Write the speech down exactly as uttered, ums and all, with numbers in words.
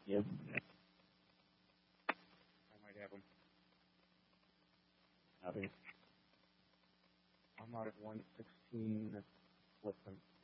Yep. I might have them. Okay. I'm out at one sixteen with them.